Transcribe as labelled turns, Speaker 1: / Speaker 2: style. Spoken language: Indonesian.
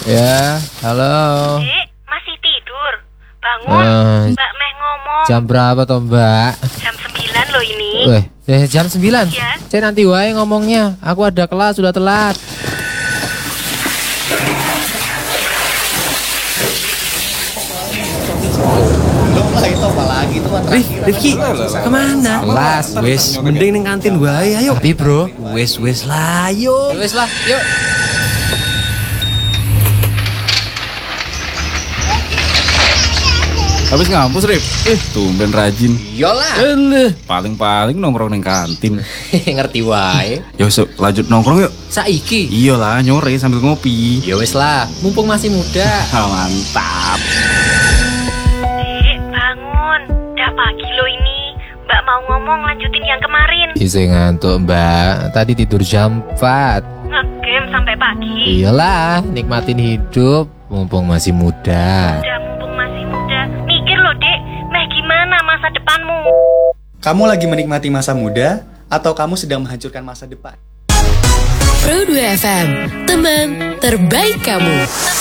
Speaker 1: Ya, halo.
Speaker 2: Dek, masih tidur? Bangun, Mbak Meh ngomong.
Speaker 1: Jam berapa toh, Mbak?
Speaker 2: Jam 9 loh ini.
Speaker 1: Jam 9?
Speaker 2: Iya.
Speaker 1: Saya nanti wae ngomongnya. Aku ada kelas, sudah telat.
Speaker 3: Rifki, kemana?
Speaker 1: Kelas,
Speaker 3: Wes, mending ning kantin wae ayo.
Speaker 1: Tapi bro,
Speaker 3: Wes lah, ayo.
Speaker 1: wes lah, yuk.
Speaker 4: Habis ngampus, Rip? Tumben rajin.
Speaker 1: Iyalah.
Speaker 4: Paling-paling nongkrong neng kantin.
Speaker 1: Ngerti wae.
Speaker 4: Yuk, lanjut nongkrong yuk.
Speaker 1: Saiki.
Speaker 4: Iyalah, nyore sambil ngopi.
Speaker 1: Ya wes lah, mumpung masih muda.
Speaker 4: Mantap.
Speaker 2: Dek, bangun. Udah pagi loh ini. Mbak mau ngomong lanjutin yang kemarin.
Speaker 1: Isi ngantuk, Mbak. Tadi tidur jam 4.
Speaker 2: Ngegame sampai pagi.
Speaker 1: Iyalah, nikmatin hidup mumpung masih muda.
Speaker 2: Udah mumpung masih muda. Mikir loh, Dek. Meh gimana masa depanmu?
Speaker 5: Kamu lagi menikmati masa muda atau kamu sedang menghancurkan masa depan?
Speaker 6: Pro 2 FM, teman terbaik kamu.